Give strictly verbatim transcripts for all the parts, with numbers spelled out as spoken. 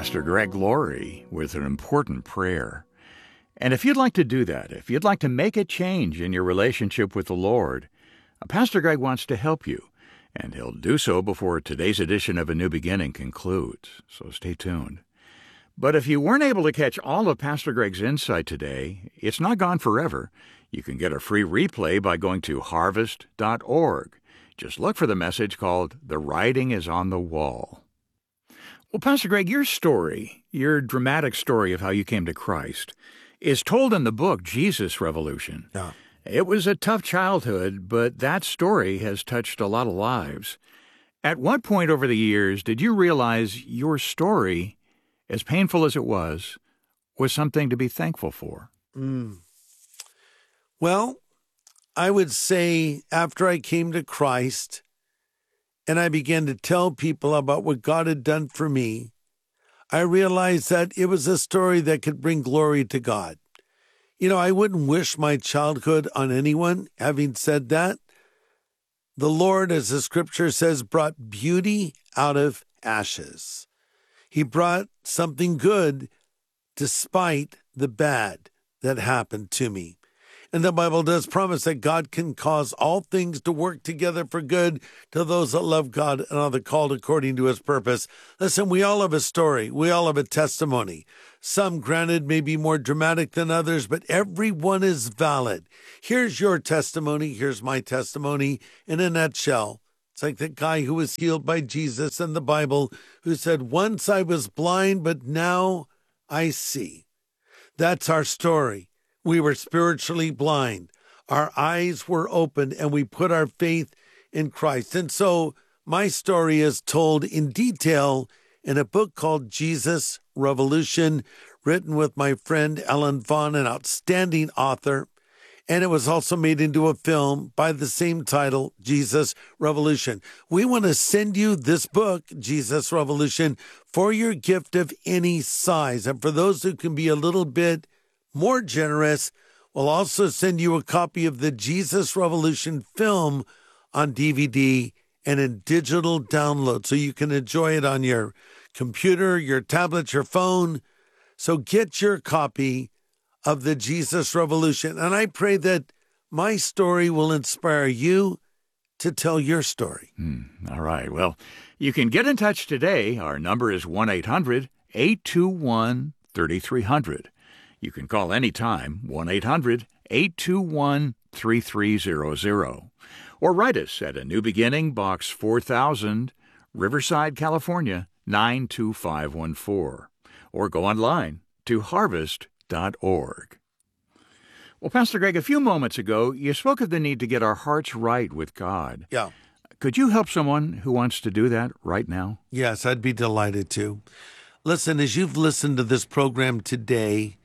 Pastor Greg Laurie with an important prayer. And if you'd like to do that, if you'd like to make a change in your relationship with the Lord, Pastor Greg wants to help you, and he'll do so before today's edition of A New Beginning concludes, so stay tuned. But if you weren't able to catch all of Pastor Greg's insight today, it's not gone forever. You can get a free replay by going to harvest dot org. Just look for the message called The Writing is on the Wall. Well, Pastor Greg, your story, your dramatic story of how you came to Christ, is told in the book Jesus Revolution. Yeah. It was a tough childhood, but that story has touched a lot of lives. At what point over the years did you realize your story, as painful as it was, was something to be thankful for? Mm. Well, I would say after I came to Christ and I began to tell people about what God had done for me, I realized that it was a story that could bring glory to God. You know, I wouldn't wish my childhood on anyone. Having said that, the Lord, as the scripture says, brought beauty out of ashes. He brought something good despite the bad that happened to me. And the Bible does promise that God can cause all things to work together for good to those that love God and are the called according to his purpose. Listen, we all have a story. We all have a testimony. Some, granted, may be more dramatic than others, but every one is valid. Here's your testimony. Here's my testimony in a nutshell. It's like the guy who was healed by Jesus in the Bible who said, once I was blind, but now I see. That's our story. We were spiritually blind. Our eyes were opened, and we put our faith in Christ. And so my story is told in detail in a book called Jesus Revolution, written with my friend Ellen Vaughn, an outstanding author. And it was also made into a film by the same title, Jesus Revolution. We want to send you this book, Jesus Revolution, for your gift of any size. And for those who can be a little bit more generous, we'll also send you a copy of the Jesus Revolution film on D V D and in digital download so you can enjoy it on your computer, your tablet, your phone. So get your copy of the Jesus Revolution. And I pray that my story will inspire you to tell your story. Hmm. All right. Well, you can get in touch today. Our number is one eight hundred eight two one three three zero zero. You can call anytime, one eight hundred eight two one three three zero zero. Or write us at A New Beginning, Box four thousand, Riverside, California, nine two five one four. Or go online to harvest dot org. Well, Pastor Greg, a few moments ago, you spoke of the need to get our hearts right with God. Yeah. Could you help someone who wants to do that right now? Yes, I'd be delighted to. Listen, as you've listened to this program today,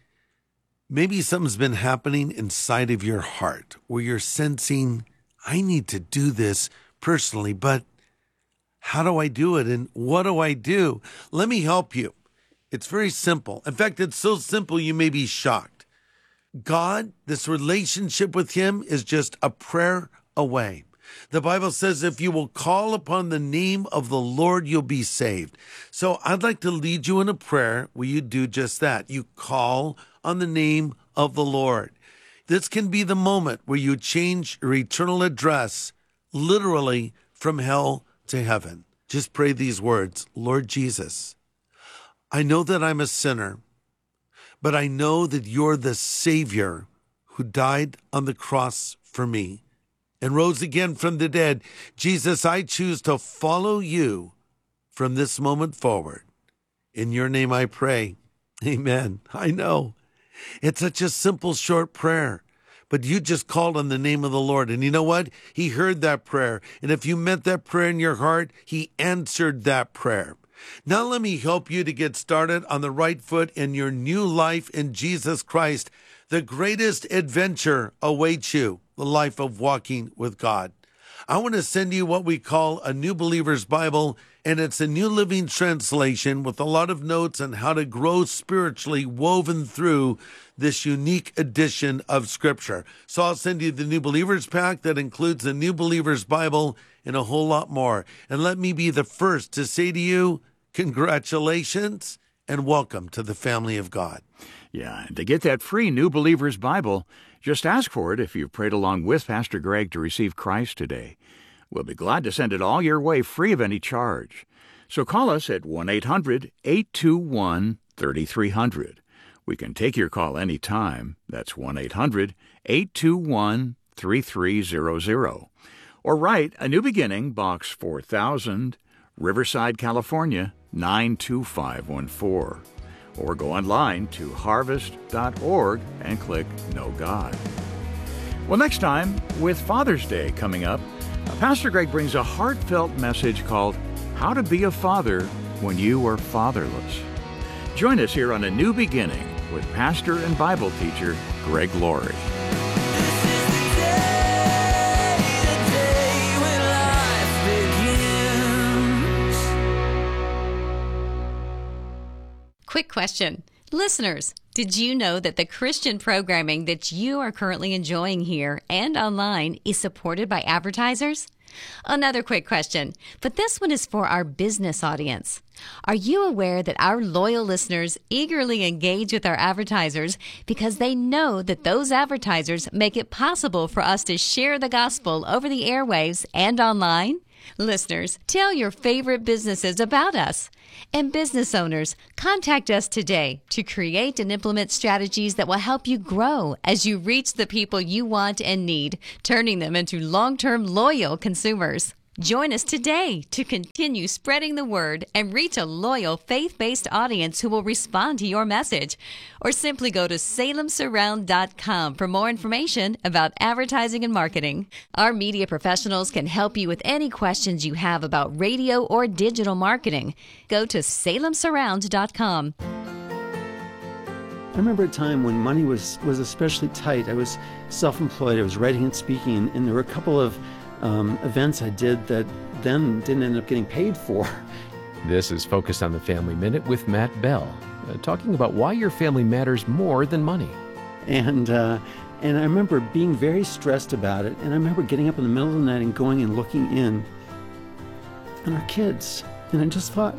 maybe something's been happening inside of your heart where you're sensing, I need to do this personally, but how do I do it? And what do I do? Let me help you. It's very simple. In fact, it's so simple you may be shocked. God, this relationship with him is just a prayer away. The Bible says if you will call upon the name of the Lord, you'll be saved. So I'd like to lead you in a prayer where you do just that. You call on the name of the Lord. This can be the moment where you change your eternal address, literally from hell to heaven. Just pray these words. Lord Jesus, I know that I'm a sinner, but I know that you're the Savior who died on the cross for me and rose again from the dead. Jesus, I choose to follow you from this moment forward. In your name I pray. Amen. I know. It's such a simple, short prayer, but you just called on the name of the Lord. And you know what? He heard that prayer. And if you meant that prayer in your heart, he answered that prayer. Now let me help you to get started on the right foot in your new life in Jesus Christ. The greatest adventure awaits you, the life of walking with God. I want to send you what we call a New Believer's Bible, and it's a New Living Translation with a lot of notes on how to grow spiritually woven through this unique edition of Scripture. So I'll send you the New Believer's Pack that includes the New Believer's Bible and a whole lot more. And let me be the first to say to you, congratulations and welcome to the family of God. Yeah, and to get that free New Believer's Bible, just ask for it if you've prayed along with Pastor Greg to receive Christ today. We'll be glad to send it all your way free of any charge. So call us at one eight hundred, eight two one, three three zero zero. We can take your call anytime. That's one eight hundred, eight two one, three three zero zero. Or write A New Beginning, Box four thousand, Riverside, California, nine two five one four. Or go online to harvest dot org and click Know God. Well, next time, with Father's Day coming up, Pastor Greg brings a heartfelt message called How to Be a Father When You Are Fatherless. Join us here on A New Beginning with pastor and Bible teacher Greg Laurie. Quick question. Listeners, did you know that the Christian programming that you are currently enjoying here and online is supported by advertisers? Another quick question, but this one is for our business audience. Are you aware that our loyal listeners eagerly engage with our advertisers because they know that those advertisers make it possible for us to share the gospel over the airwaves and online? Listeners, tell your favorite businesses about us. And business owners, contact us today to create and implement strategies that will help you grow as you reach the people you want and need, turning them into long-term loyal consumers. Join us today to continue spreading the word and reach a loyal, faith-based audience who will respond to your message. Or simply go to salem surround dot com for more information about advertising and marketing. Our media professionals can help you with any questions you have about radio or digital marketing. Go to salem surround dot com. I remember a time when money was, was especially tight. I was self-employed. I was writing and speaking, and there were a couple of Um, events I did that then didn't end up getting paid for. This is Focused on the Family Minute with Matt Bell, uh, talking about why your family matters more than money. And uh, and I remember being very stressed about it, and I remember getting up in the middle of the night and going and looking in on our kids, and I just thought,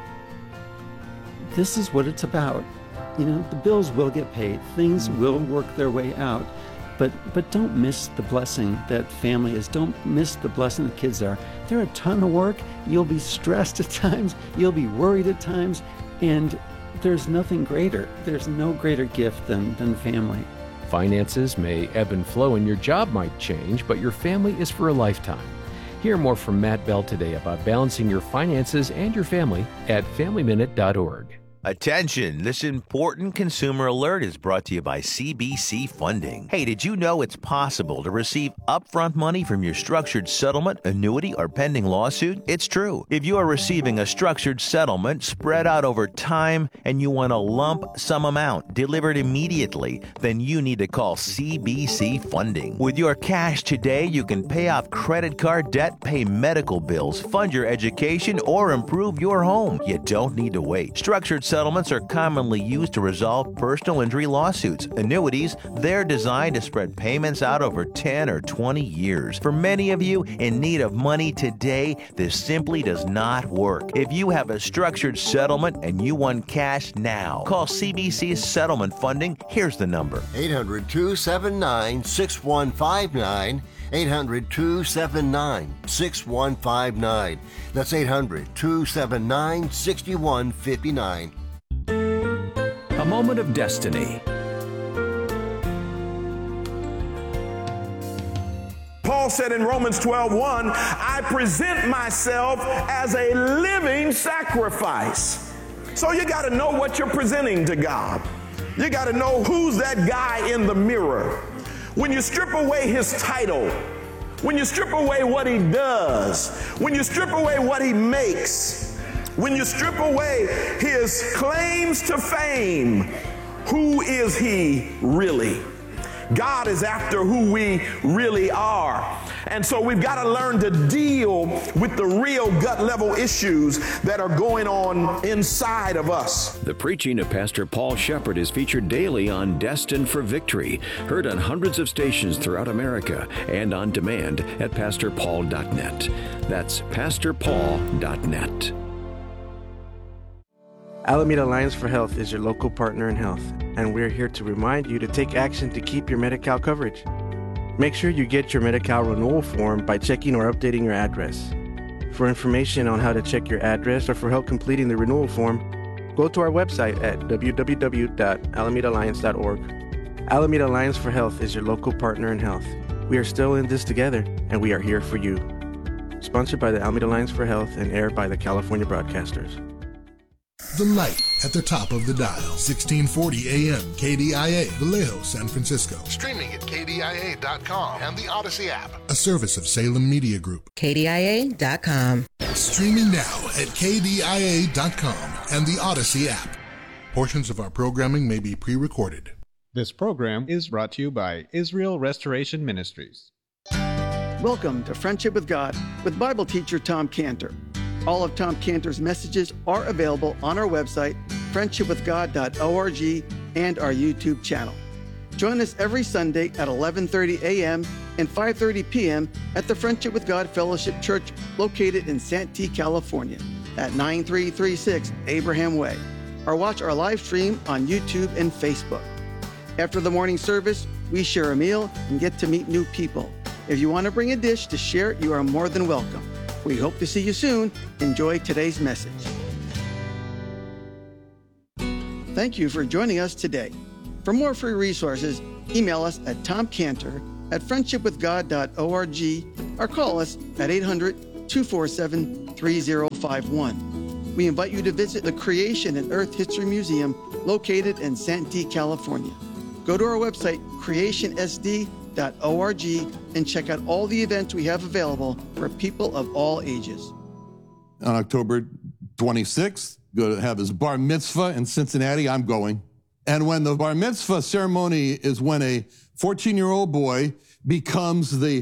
this is what it's about. You know, the bills will get paid, things will work their way out. But but don't miss the blessing that family is. Don't miss the blessing the kids are. They're a ton of work. You'll be stressed at times. You'll be worried at times. And there's nothing greater. There's no greater gift than, than family. Finances may ebb and flow and your job might change, but your family is for a lifetime. Hear more from Matt Bell today about balancing your finances and your family at family minute dot org. Attention, this important consumer alert is brought to you by C B C Funding. Hey, did you know it's possible to receive upfront money from your structured settlement, annuity, or pending lawsuit? It's true. If you are receiving a structured settlement spread out over time and you want a lump sum amount delivered immediately, then you need to call C B C Funding. With your cash today, you can pay off credit card debt, pay medical bills, fund your education, or improve your home. You don't need to wait. Structured settlements are commonly used to resolve personal injury lawsuits. Annuities, they're designed to spread payments out over ten or twenty years. For many of you in need of money today, this simply does not work. If you have a structured settlement and you want cash now, call C B C Settlement Funding. Here's the number. eight hundred, two seven nine, six one five nine. eight hundred, two seven nine, six one five nine. That's eight hundred, two seven nine, six one five nine. A moment of destiny. Paul said in Romans twelve one, I present myself as a living sacrifice. So you got to know what you're presenting to God. You got to know who's that guy in the mirror. When you strip away his title, when you strip away what he does, when you strip away what he makes, when you strip away his claims to fame, who is he really? God is after who we really are. And so we've got to learn to deal with the real gut level issues that are going on inside of us. The preaching of Pastor Paul Shepard is featured daily on Destined for Victory, heard on hundreds of stations throughout America and on demand at pastor paul dot net. That's pastor paul dot net. Alameda Alliance for Health is your local partner in health, and we're here to remind you to take action to keep your Medi-Cal coverage. Make sure you get your Medi-Cal renewal form by checking or updating your address. For information on how to check your address or for help completing the renewal form, go to our website at w w w dot alameda alliance dot org. Alameda Alliance for Health is your local partner in health. We are still in this together, and we are here for you. Sponsored by the Alameda Alliance for Health and aired by the California Broadcasters. The light at the top of the dial, sixteen forty A M, K D I A, Vallejo, San Francisco. Streaming at K D I A dot com and the Odyssey app. A service of Salem Media Group. K D I A dot com. Streaming now at K D I A dot com and the Odyssey app. Portions of our programming may be pre-recorded. This program is brought to you by Israel Restoration Ministries. Welcome to Friendship with God with Bible teacher Tom Cantor. All of Tom Cantor's messages are available on our website, friendship with god dot org, and our YouTube channel. Join us every Sunday at eleven thirty A M and five thirty P M at the Friendship with God Fellowship Church located in Santee, California at nine three three six Abraham Way, or watch our live stream on YouTube and Facebook. After the morning service, we share a meal and get to meet new people. If you want to bring a dish to share, you are more than welcome. We hope to see you soon. Enjoy today's message. Thank you for joining us today. For more free resources, email us at tomcantor at friendship with god dot org or call us at eight hundred, two four seven, three zero five one. We invite you to visit the Creation and Earth History Museum located in Santee, California. Go to our website, creation s d dot org, and check out all the events we have available for people of all ages. On October twenty-sixth, going to have his bar mitzvah in Cincinnati. I'm going. And when the bar mitzvah ceremony is when a fourteen-year-old boy becomes the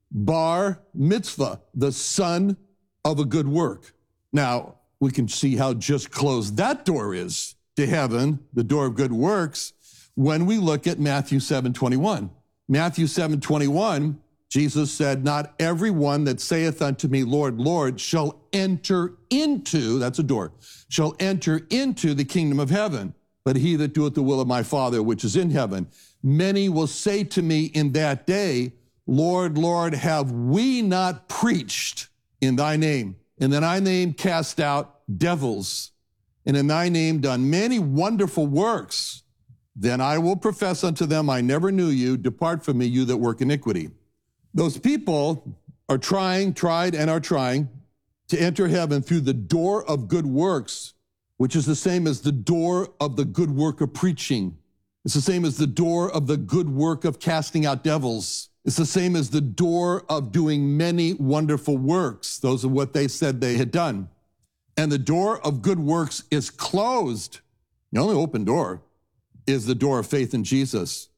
bar mitzvah, the son of a good work. Now, we can see how just closed that door is to heaven, the door of good works, when we look at Matthew seven twenty-one. Matthew seven twenty-one, Jesus said, not everyone that saith unto me, Lord, Lord, shall enter into, that's a door, shall enter into the kingdom of heaven, but he that doeth the will of my Father which is in heaven. Many will say to me in that day, Lord, Lord, have we not preached in thy name? And in thy name cast out devils, and in thy name done many wonderful works. Then I will profess unto them, I never knew you. Depart from me, you that work iniquity. Those people are trying, tried, and are trying to enter heaven through the door of good works, which is the same as the door of the good work of preaching. It's the same as the door of the good work of casting out devils. It's the same as the door of doing many wonderful works. Those are what they said they had done. And the door of good works is closed. The only open door is the door of faith in Jesus.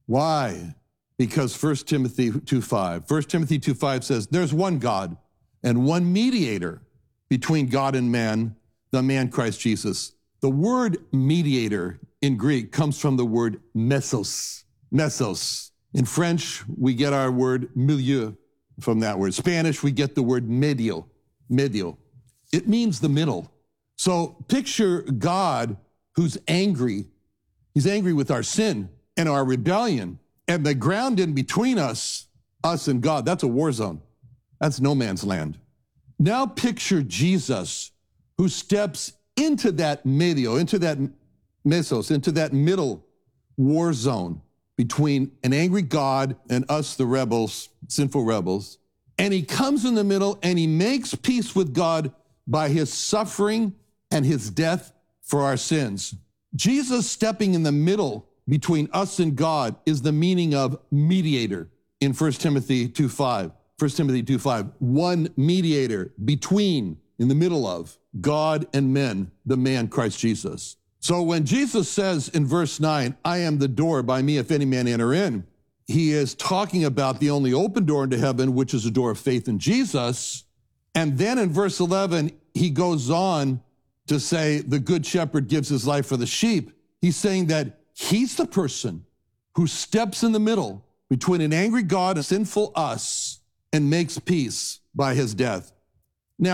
Why? Because First Timothy two five. First Timothy two five says, there's one God and one mediator between God and man, the man Christ Jesus. The word mediator in Greek comes from the word mesos. Mesos. In French, we get our word milieu from that word. Spanish, we get the word medio. Medio. It means the middle. So picture God who's angry. He's angry with our sin and our rebellion. And the ground in between us, us and God, that's a war zone. That's no man's land. Now picture Jesus who steps into that medio, into that mesos, into that middle war zone between an angry God and us, the rebels, sinful rebels. And he comes in the middle and he makes peace with God by his suffering and his death for our sins. Jesus stepping in the middle between us and God is the meaning of mediator in First Timothy two five. First Timothy two five, one mediator between, in the middle of, God and men, the man Christ Jesus. So when Jesus says in verse nine, I am the door, by me if any man enter in, he is talking about the only open door into heaven, which is a door of faith in Jesus. And then in verse eleven, he goes on to say the good shepherd gives his life for the sheep. He's saying that he's the person who steps in the middle between an angry God and sinful us and makes peace by his death. Now,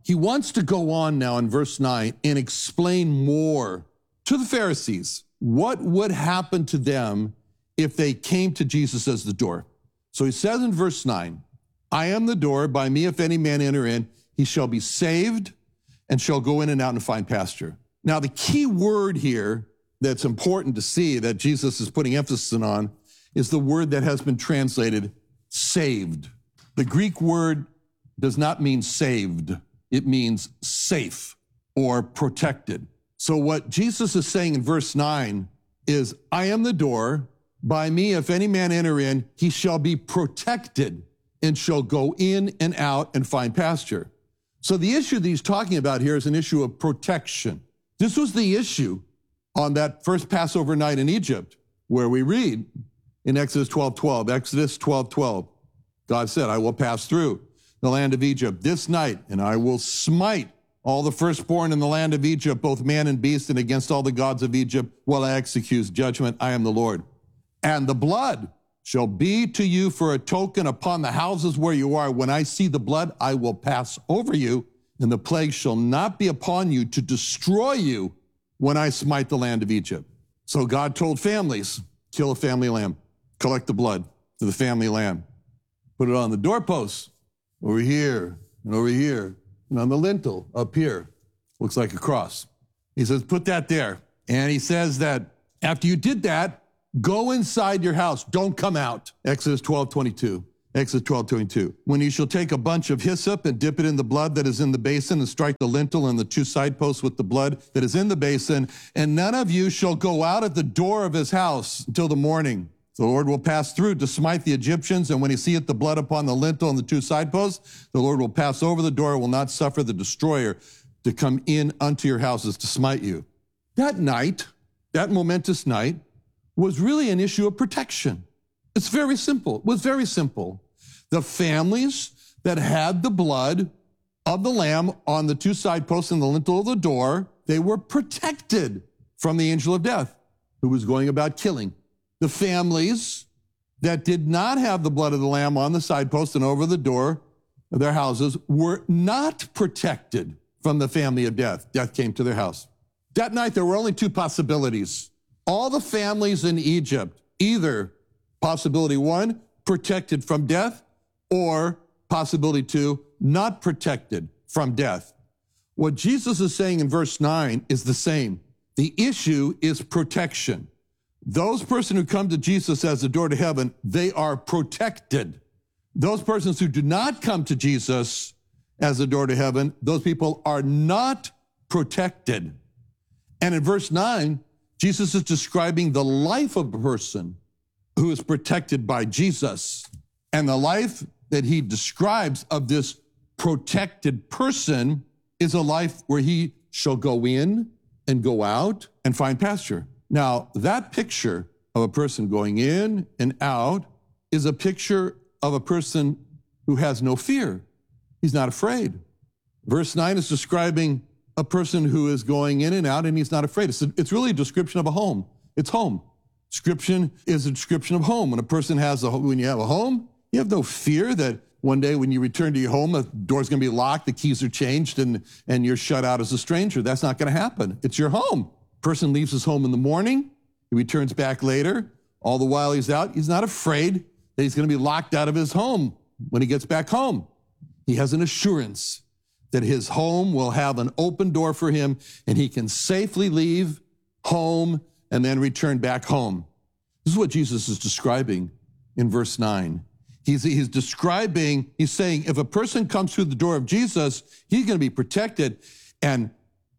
he wants to go on now in verse nine and explain more to the Pharisees what would happen to them if they came to Jesus as the door. So he says in verse nine, I am the door, by me if any man enter in, he shall be saved and shall go in and out and find pasture. Now the key word here that's important to see that Jesus is putting emphasis on is the word that has been translated saved. The Greek word does not mean saved. It means safe or protected. So what Jesus is saying in verse nine is, I am the door. By me, if any man enter in, he shall be protected and shall go in and out and find pasture. So the issue that he's talking about here is an issue of protection. This was the issue on that first Passover night in Egypt, where we read in Exodus twelve twelve, Exodus twelve twelve, God said, I will pass through the land of Egypt this night, and I will smite all the firstborn in the land of Egypt, both man and beast, and against all the gods of Egypt will I execute judgment. I am the Lord. And the blood shall be to you for a token upon the houses where you are. When I see the blood, I will pass over you, and the plague shall not be upon you to destroy you when I smite the land of Egypt. So God told families, kill a family lamb, collect the blood for the family lamb, put it on the doorposts, over here and over here, and on the lintel up here. Looks like a cross. He says, put that there. And he says that after you did that, go inside your house. Don't come out. Exodus twelve twenty-two. Exodus twelve twenty-two. When you shall take a bunch of hyssop and dip it in the blood that is in the basin and strike the lintel and the two side posts with the blood that is in the basin, and none of you shall go out at the door of his house until the morning. The Lord will pass through to smite the Egyptians, and when he seeth the blood upon the lintel and the two side posts, the Lord will pass over the door, will not suffer the destroyer to come in unto your houses to smite you. That night, that momentous night, was really an issue of protection. It's very simple. It was very simple. The families that had the blood of the lamb on the two side posts and the lintel of the door, they were protected from the angel of death who was going about killing. The families that did not have the blood of the lamb on the side post and over the door of their houses were not protected from the family of death. Death came to their house. That night, there were only two possibilities. All the families in Egypt, either possibility one, protected from death, or possibility two, not protected from death. What Jesus is saying in verse nine is the same. The issue is protection. Those persons who come to Jesus as the door to heaven, they are protected. Those persons who do not come to Jesus as the door to heaven, those people are not protected. And in verse nine, Jesus is describing the life of a person who is protected by Jesus. And the life that he describes of this protected person is a life where he shall go in and go out and find pasture. Now, that picture of a person going in and out is a picture of a person who has no fear. He's not afraid. Verse nine is describing a person who is going in and out and he's not afraid. It's, a, it's really a description of a home. It's home. Description is a description of home. When a person has a when you have a home, you have no fear that one day when you return to your home, the door's going to be locked, the keys are changed, and, and you're shut out as a stranger. That's not going to happen. It's your home. Person leaves his home in the morning, he returns back later. All the while he's out, he's not afraid that he's going to be locked out of his home when he gets back home. He has an assurance that his home will have an open door for him and he can safely leave home and then return back home. This is what Jesus is describing in verse nine. He's, he's describing, he's saying, if a person comes through the door of Jesus, he's going to be protected, and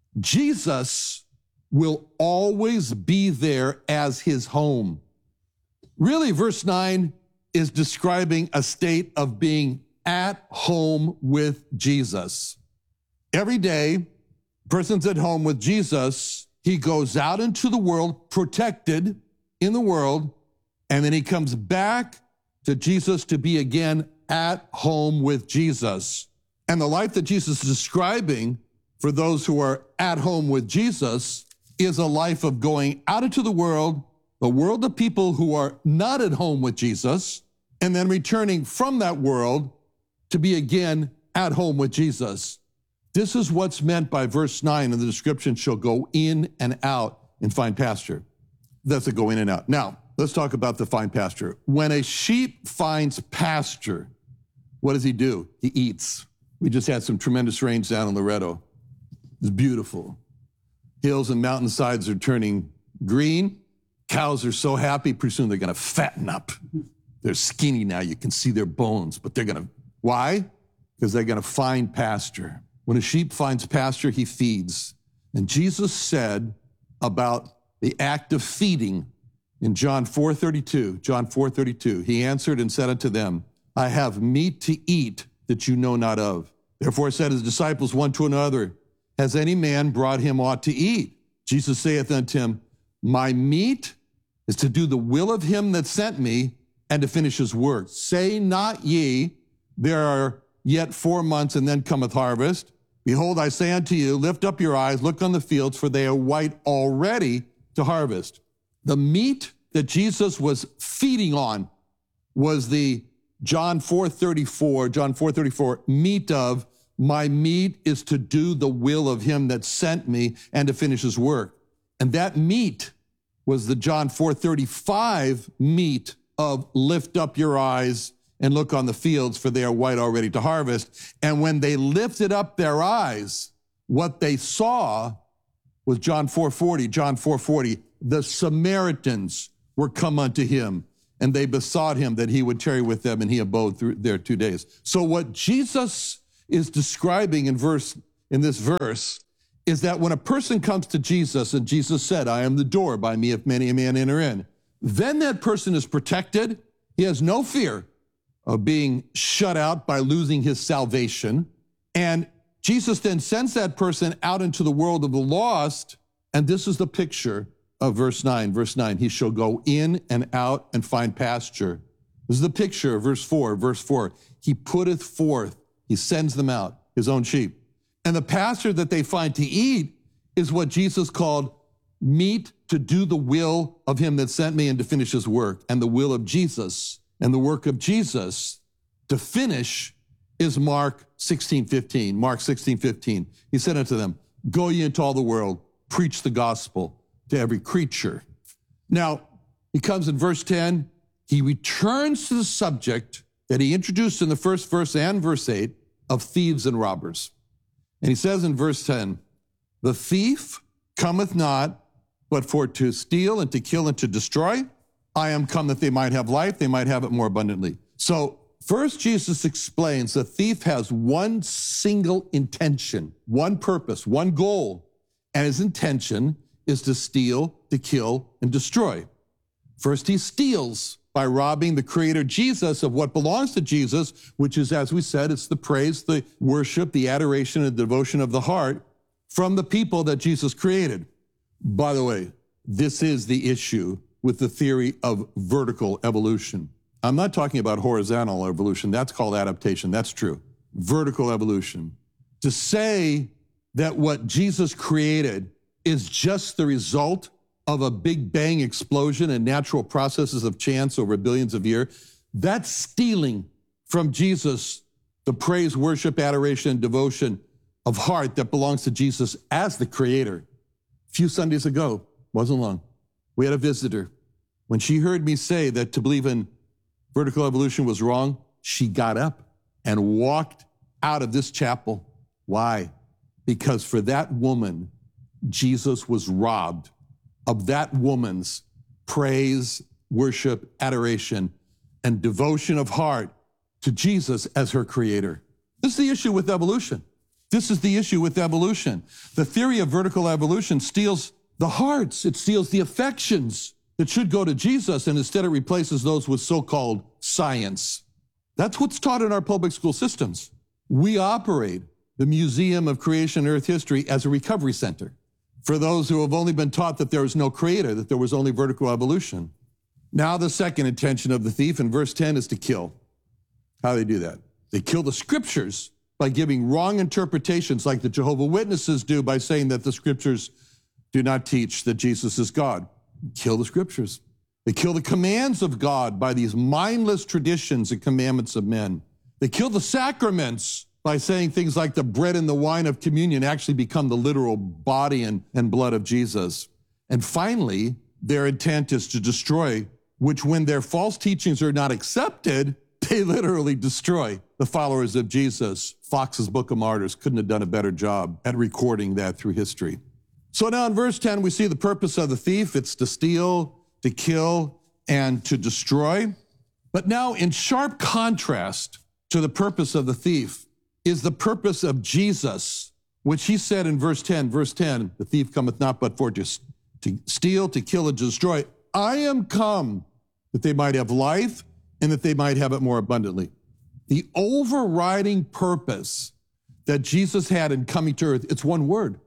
Jesus will always be there as his home. Really, verse nine is describing a state of being at home with Jesus. Every day, person's at home with Jesus. He goes out into the world, protected in the world, and then he comes back to Jesus to be again at home with Jesus. And the life that Jesus is describing for those who are at home with Jesus is a life of going out into the world, the world of people who are not at home with Jesus, and then returning from that world to be again at home with Jesus. This is what's meant by verse nine in the description, shall go in and out and find pasture. That's a go in and out. Now, let's talk about the find pasture. When a sheep finds pasture, what does he do? He eats. We just had some tremendous rains down in Loretto. It's beautiful. Hills and mountainsides are turning green. Cows are so happy, pretty soon they're going to fatten up. They're skinny now. You can see their bones, but they're going to, why? Because they're going to find pasture. When a sheep finds pasture, he feeds. And Jesus said about the act of feeding in John four thirty-two, John four thirty-two, he answered and said unto them, I have meat to eat that you know not of. Therefore said his disciples one to another, has any man brought him aught to eat? Jesus saith unto him, my meat is to do the will of him that sent me and to finish his work. Say not ye, there are yet four months and then cometh harvest. Behold, I say unto you, lift up your eyes, look on the fields, for they are white already to harvest. The meat that Jesus was feeding on was the John four thirty-four, John four thirty-four, meat of, my meat is to do the will of him that sent me and to finish his work. And that meat was the John four thirty-five meat of lift up your eyes and look on the fields, for they are white already to harvest. And when they lifted up their eyes, what they saw was John four forty, John four forty, the Samaritans were come unto him, and they besought him that he would tarry with them, and he abode through there two days. So what Jesus is describing in verse in this verse is that when a person comes to Jesus, and Jesus said, I am the door, by me if many a man enter in, then that person is protected. He has no fear of being shut out by losing his salvation. And Jesus then sends that person out into the world of the lost. And this is the picture of verse nine. Verse nine, he shall go in and out and find pasture. This is the picture of verse four. Verse four, he putteth forth, he sends them out, his own sheep. And the pasture that they find to eat is what Jesus called meat to do the will of him that sent me and to finish his work. And the will of Jesus and the work of Jesus to finish is Mark sixteen fifteen. Mark sixteen fifteen. He said unto them, go ye into all the world, preach the gospel to every creature. Now, he comes in verse ten. He returns to the subject that he introduced in the first verse and verse eight of thieves and robbers. And he says in verse ten, the thief cometh not but for to steal and to kill and to destroy. I am come that they might have life, they might have it more abundantly. So first, Jesus explains the thief has one single intention, one purpose, one goal, and his intention is to steal, to kill, and destroy. First, he steals by robbing the Creator Jesus of what belongs to Jesus, which is, as we said, it's the praise, the worship, the adoration, and devotion of the heart from the people that Jesus created. By the way, this is the issue with the theory of vertical evolution. I'm not talking about horizontal evolution. That's called adaptation. That's true. Vertical evolution. To say that what Jesus created is just the result of a big bang explosion and natural processes of chance over billions of years, that's stealing from Jesus the praise, worship, adoration, and devotion of heart that belongs to Jesus as the creator. A few Sundays ago, wasn't long, we had a visitor. When she heard me say that to believe in vertical evolution was wrong, she got up and walked out of this chapel. Why? Because for that woman, Jesus was robbed of that woman's praise, worship, adoration, and devotion of heart to Jesus as her creator. This is the issue with evolution. This is the issue with evolution. The theory of vertical evolution steals the hearts. It steals the affections that should go to Jesus, and instead it replaces those with so-called science. That's what's taught in our public school systems. We operate the Museum of Creation and Earth History as a recovery center for those who have only been taught that there was no creator, that there was only vertical evolution. Now the second intention of the thief in verse ten is to kill. How do they do that? They kill the scriptures by giving wrong interpretations like the Jehovah's Witnesses do by saying that the scriptures do not teach that Jesus is God. Kill the scriptures. They kill the commands of God by these mindless traditions and commandments of men. They kill the sacraments by saying things like the bread and the wine of communion actually become the literal body and, and blood of Jesus. And finally, their intent is to destroy, which when their false teachings are not accepted, they literally destroy the followers of Jesus. Fox's Book of Martyrs couldn't have done a better job at recording that through history. So now in verse ten, we see the purpose of the thief. It's to steal, to kill, and to destroy. But now in sharp contrast to the purpose of the thief is the purpose of Jesus, which he said in verse ten, verse ten, the thief cometh not but for to, to steal, to kill, and to destroy. I am come that they might have life and that they might have it more abundantly. The overriding purpose that Jesus had in coming to earth, it's one word,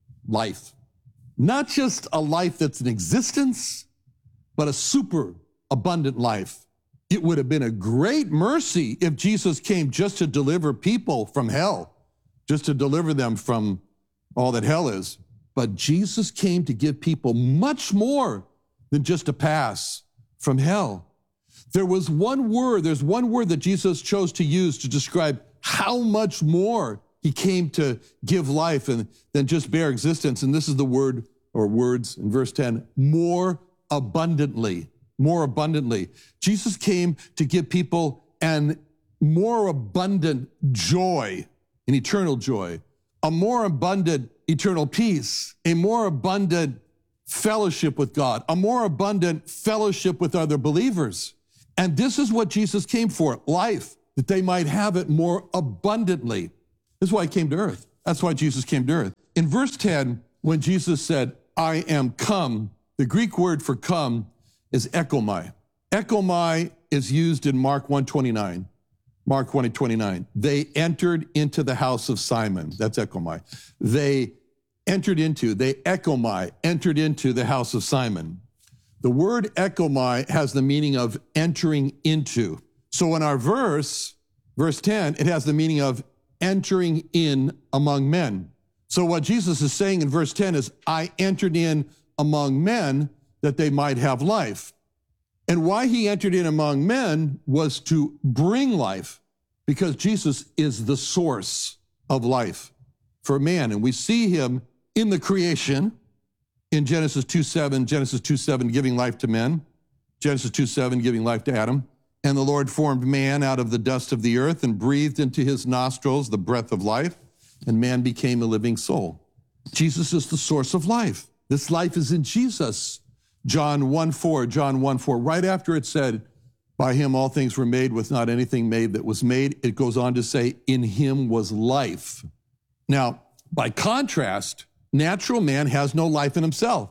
life. Not just a life that's in existence, but a super abundant life. It would have been a great mercy if Jesus came just to deliver people from hell, just to deliver them from all that hell is. But Jesus came to give people much more than just a pass from hell. There was one word, there's one word that Jesus chose to use to describe how much more he came to give life and than just bare existence. And this is the word or words in verse ten, more abundantly, more abundantly. Jesus came to give people an more abundant joy, an eternal joy, a more abundant eternal peace, a more abundant fellowship with God, a more abundant fellowship with other believers. And this is what Jesus came for, life, that they might have it more abundantly. This is why he came to earth. That's why Jesus came to earth. In verse ten, when Jesus said, I am come, the Greek word for come is ekomai. Ekomai is used in Mark one twenty-nine. Mark one twenty-nine. They entered into the house of Simon. That's ekomai. They entered into, they ekomai, entered into the house of Simon. The word ekomai has the meaning of entering into. So in our verse, verse ten, it has the meaning of entering in among men. So what Jesus is saying in verse ten is, I entered in among men that they might have life. And why he entered in among men was to bring life, because Jesus is the source of life for man. And we see him in the creation, in Genesis two seven, Genesis two seven, giving life to men, Genesis two seven, giving life to Adam. And the Lord formed man out of the dust of the earth and breathed into his nostrils the breath of life, and man became a living soul. Jesus is the source of life. This life is in Jesus. John one four, John one four, right after it said, by him all things were made, with not anything made that was made, it goes on to say, in him was life. Now, by contrast, natural man has no life in himself.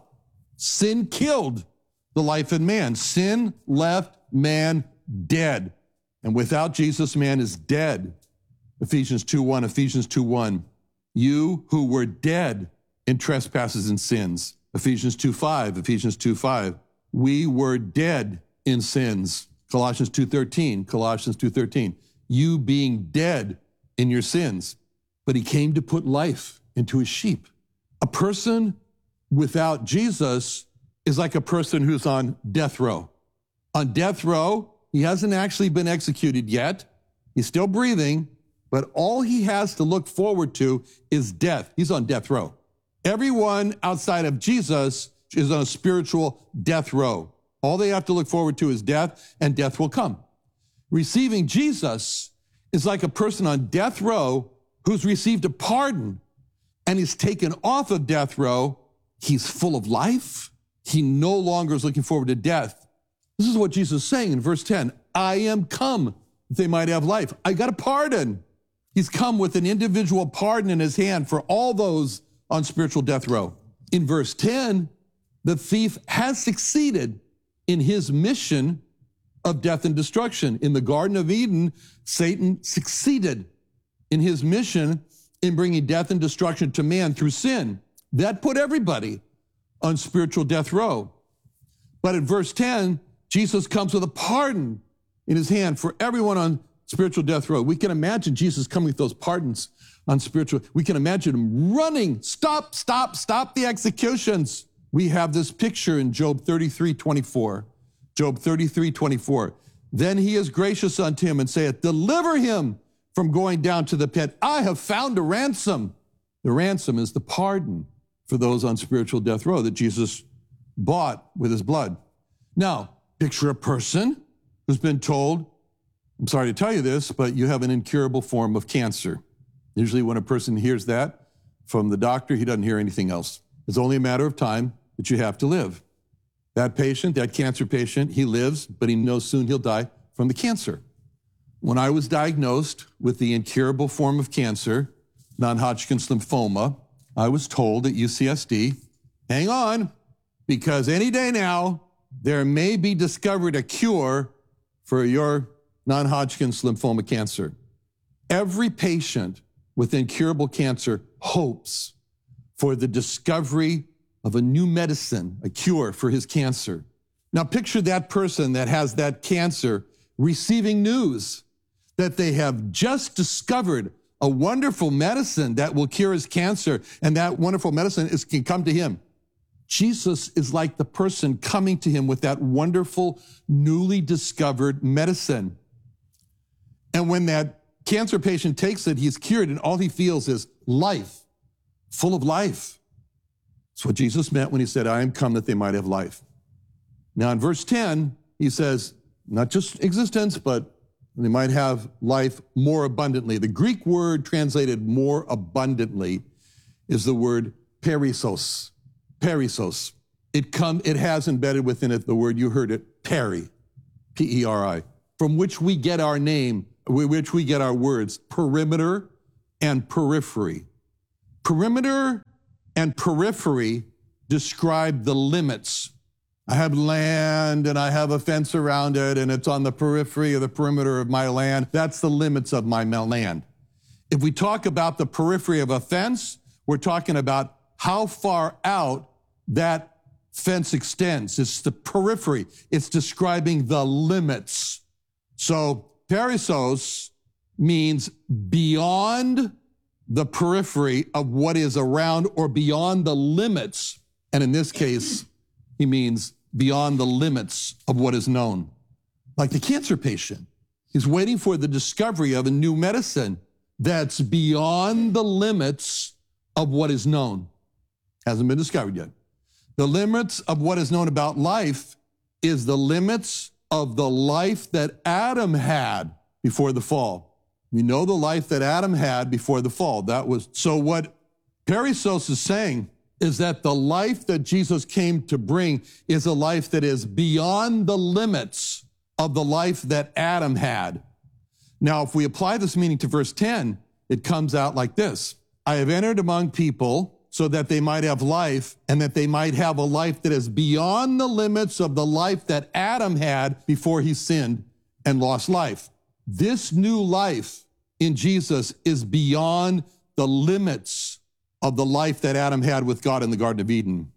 Sin killed the life in man. Sin left man dead. And without Jesus, man is dead. Ephesians two one, Ephesians two one. You who were dead in trespasses and sins. Ephesians two five, Ephesians two five. We were dead in sins. Colossians two thirteen, Colossians two thirteen. You being dead in your sins. But he came to put life into his sheep. A person without Jesus is like a person who's on death row. On death row, he hasn't actually been executed yet. He's still breathing, but all he has to look forward to is death. He's on death row. Everyone outside of Jesus is on a spiritual death row. All they have to look forward to is death, and death will come. Receiving Jesus is like a person on death row who's received a pardon and is taken off of death row. He's full of life. He no longer is looking forward to death. This is what Jesus is saying in verse ten. I am come that they might have life. I got a pardon. He's come with an individual pardon in his hand for all those on spiritual death row. In verse ten, the thief has succeeded in his mission of death and destruction. In the Garden of Eden, Satan succeeded in his mission in bringing death and destruction to man through sin. That put everybody on spiritual death row. But in verse ten, Jesus comes with a pardon in his hand for everyone on spiritual death row. We can imagine Jesus coming with those pardons on spiritual. We can imagine him running. Stop, stop, stop the executions. We have this picture in Job thirty-three twenty-four. Job thirty-three twenty-four. Then he is gracious unto him and saith, deliver him from going down to the pit. I have found a ransom. The ransom is the pardon for those on spiritual death row that Jesus bought with his blood. Now, picture a person who's been told, I'm sorry to tell you this, but you have an incurable form of cancer. Usually when a person hears that from the doctor, he doesn't hear anything else. It's only a matter of time that you have to live. That patient, that cancer patient, he lives, but he knows soon he'll die from the cancer. When I was diagnosed with the incurable form of cancer, non-Hodgkin's lymphoma, I was told at U C S D, hang on, because any day now, there may be discovered a cure for your non-Hodgkin's lymphoma cancer. Every patient with incurable cancer hopes for the discovery of a new medicine, a cure for his cancer. Now picture that person that has that cancer receiving news that they have just discovered a wonderful medicine that will cure his cancer, and that wonderful medicine is, can come to him. Jesus is like the person coming to him with that wonderful, newly discovered medicine. And when that cancer patient takes it, he's cured, and all he feels is life, full of life. That's what Jesus meant when he said, I am come that they might have life. Now in verse ten, he says, not just existence, but they might have life more abundantly. The Greek word translated more abundantly is the word perissos. Perissos. It come, it has embedded within it the word, you heard it, peri, P E R I, from which we get our name, which we get our words, perimeter and periphery. Perimeter and periphery describe the limits. I have land and I have a fence around it and it's on the periphery or the perimeter of my land. That's the limits of my land. If we talk about the periphery of a fence, we're talking about how far out that fence extends. It's the periphery. It's describing the limits. So perissos means beyond the periphery of what is around or beyond the limits. And in this case, he means beyond the limits of what is known. Like the cancer patient, he's waiting for the discovery of a new medicine that's beyond the limits of what is known. Hasn't been discovered yet. The limits of what is known about life is the limits of the life that Adam had before the fall. We know the life that Adam had before the fall. That was, so what perissos is saying is that the life that Jesus came to bring is a life that is beyond the limits of the life that Adam had. Now, if we apply this meaning to verse ten, it comes out like this. I have entered among people so that they might have life, and that they might have a life that is beyond the limits of the life that Adam had before he sinned and lost life. This new life in Jesus is beyond the limits of the life that Adam had with God in the Garden of Eden.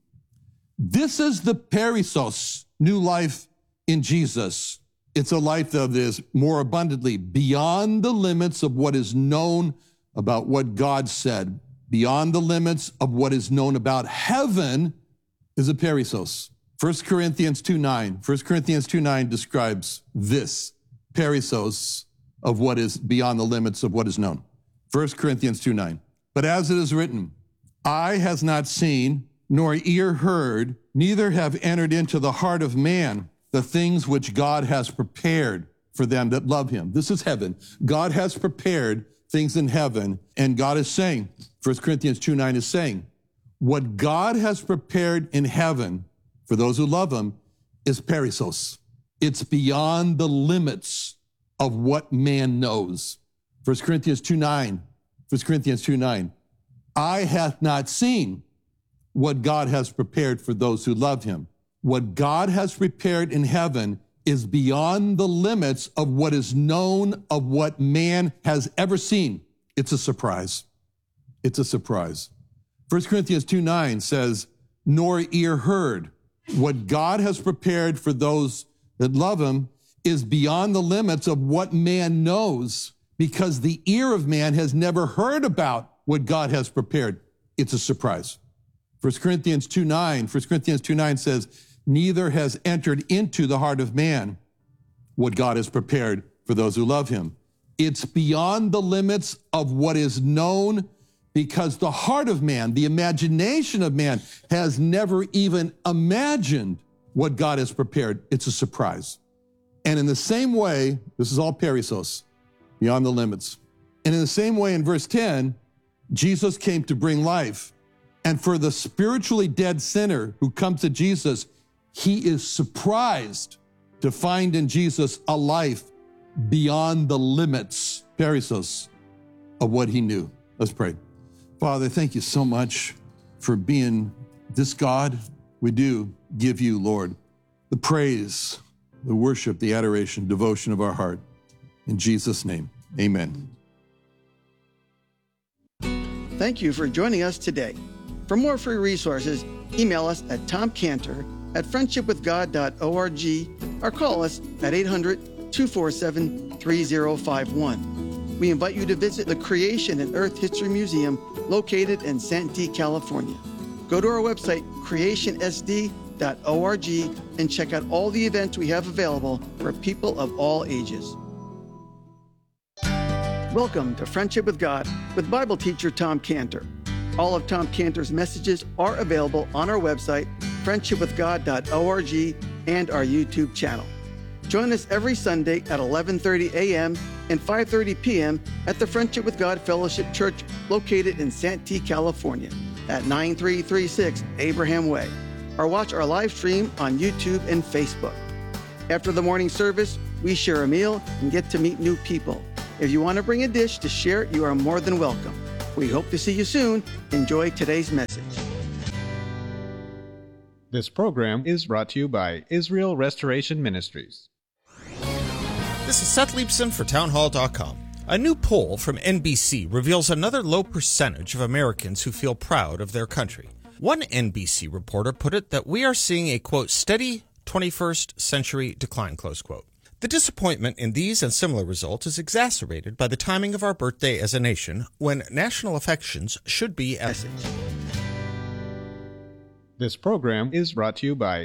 This is the perissos, new life in Jesus. It's a life that is more abundantly beyond the limits of what is known about what God said. Beyond the limits of what is known about heaven is a perissos. First Corinthians two nine. First Corinthians two nine describes this perissos of what is beyond the limits of what is known. First Corinthians two nine. But as it is written, eye has not seen, nor ear heard, neither have entered into the heart of man the things which God has prepared for them that love him. This is heaven. God has prepared things in heaven, and God is saying, First Corinthians two nine is saying, what God has prepared in heaven for those who love him is perissos. It's beyond the limits of what man knows. First Corinthians two nine. First Corinthians two nine. Eye hath not seen what God has prepared for those who love him. What God has prepared in heaven is beyond the limits of what is known of what man has ever seen. It's a surprise. It's a surprise. First Corinthians two nine says, nor ear heard. What God has prepared for those that love him is beyond the limits of what man knows, because the ear of man has never heard about what God has prepared. It's a surprise. First Corinthians two nine, First Corinthians two nine says, neither has entered into the heart of man what God has prepared for those who love him. It's beyond the limits of what is known, because the heart of man, the imagination of man, has never even imagined what God has prepared. It's a surprise. And in the same way, this is all perissos, beyond the limits. And in the same way, in verse ten, Jesus came to bring life. And for the spiritually dead sinner who comes to Jesus, he is surprised to find in Jesus a life beyond the limits, perissos, of what he knew. Let's pray. Father, thank you so much for being this God. We do give you, Lord, the praise, the worship, the adoration, devotion of our heart. In Jesus' name, amen. Thank you for joining us today. For more free resources, email us at tomcantor at friendship with god dot org or call us at eight hundred, two four seven, three zero five one. We invite you to visit the Creation and Earth History Museum located in Santee, California. Go to our website, creation s d dot org, and check out all the events we have available for people of all ages. Welcome to Friendship with God with Bible teacher Tom Cantor. All of Tom Cantor's messages are available on our website, friendship with god dot org, and our YouTube channel. Join us every Sunday at eleven thirty a.m. and five thirty p.m. at the Friendship with God Fellowship Church located in Santee, California at nine three three six Abraham Way, or watch our live stream on YouTube and Facebook. After the morning service, we share a meal and get to meet new people. If you want to bring a dish to share, you are more than welcome. We hope to see you soon. Enjoy today's message. This program is brought to you by Israel Restoration Ministries. This is Seth Leibson for townhall dot com. A new poll from N B C reveals another low percentage of Americans who feel proud of their country. One N B C reporter put it that we are seeing a, quote, steady twenty-first century decline, close quote. The disappointment in these and similar results is exacerbated by the timing of our birthday as a nation, when national affections should be at. This program is brought to you by